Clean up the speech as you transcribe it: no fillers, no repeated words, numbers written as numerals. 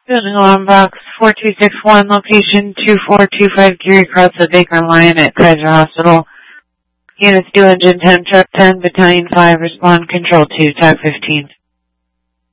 Building alarm box 4261, location 2425 Geary Cross the Baker Line at Kaiser Hospital. Units 210, truck 10, battalion 5, respond control 2, tag 15.